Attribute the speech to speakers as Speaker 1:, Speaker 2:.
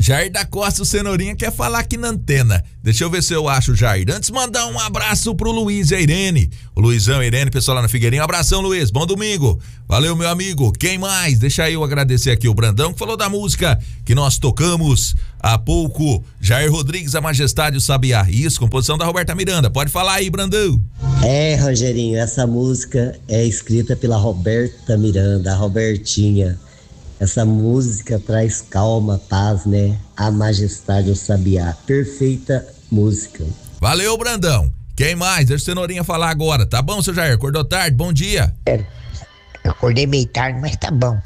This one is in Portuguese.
Speaker 1: Jair da Costa, o Cenourinha, quer falar aqui na antena. Deixa eu ver se eu acho, Jair. Antes, mandar um abraço pro Luiz e a Irene. O Luizão e a Irene, pessoal lá na Figueirinha. Um abração, Luiz. Bom domingo. Valeu, meu amigo. Quem mais? Deixa eu agradecer aqui o Brandão, que falou da música que nós tocamos há pouco. Jair Rodrigues, A Majestade, o Sabiá. Isso, composição da Roberta Miranda. Pode falar aí, Brandão.
Speaker 2: Rogerinho, essa música é escrita pela Roberta Miranda, a Robertinha. Essa música traz calma, paz, né? A Majestade, o Sabiá. Perfeita música.
Speaker 1: Valeu, Brandão. Quem mais? Deixa o Cenourinha falar agora. Tá bom, seu Jair? Acordou tarde? Bom dia.
Speaker 3: Eu acordei meio tarde, mas tá bom.